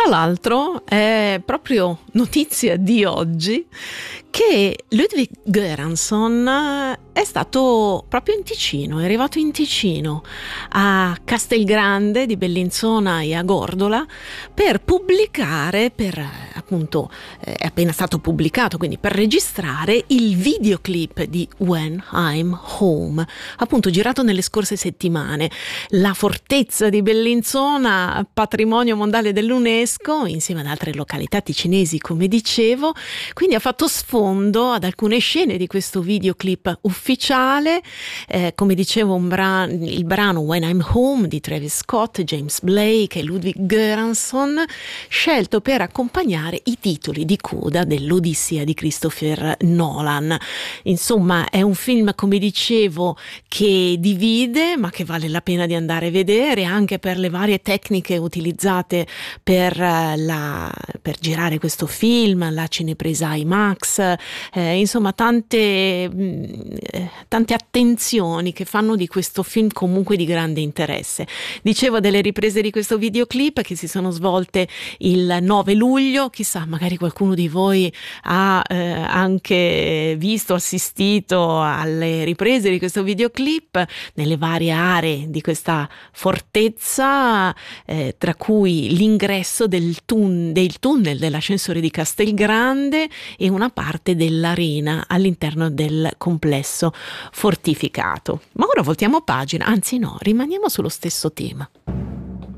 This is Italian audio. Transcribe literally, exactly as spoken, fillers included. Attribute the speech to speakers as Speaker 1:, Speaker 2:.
Speaker 1: Tra l'altro è proprio notizia di oggi che Ludwig Göransson è stato proprio in Ticino, è arrivato in Ticino, a Castelgrande di Bellinzona e a Gordola, per pubblicare, per appunto è appena stato pubblicato, quindi per registrare il videoclip di When I'm Home, appunto girato nelle scorse settimane. La fortezza di Bellinzona, patrimonio mondiale dell'UNESCO, insieme ad altre località ticinesi, come dicevo, quindi ha fatto sfondo ad alcune scene di questo videoclip ufficiale, eh, come dicevo un bra- il brano When I'm Home di Travis Scott, James Blake e Ludwig Göransson, scelto per accompagnare i titoli di coda dell'Odissea di Christopher Nolan. Insomma, è un film, come dicevo, che divide, ma che vale la pena di andare a vedere, anche per le varie tecniche utilizzate per, la, per girare questo film, la cinepresa IMAX, eh, insomma tante, mh, tante attenzioni che fanno di questo film comunque di grande interesse. Dicevo delle riprese di questo videoclip che si sono svolte il nove luglio, chissà, magari qualcuno di voi ha eh, anche visto, assistito alle riprese di questo videoclip nelle varie aree di questa fortezza, eh, tra cui l'ingresso del, tun- del tunnel dell'ascensore di Castelgrande e una parte dell'arena all'interno del complesso fortificato. Ma ora voltiamo pagina, anzi no, rimaniamo sullo stesso tema.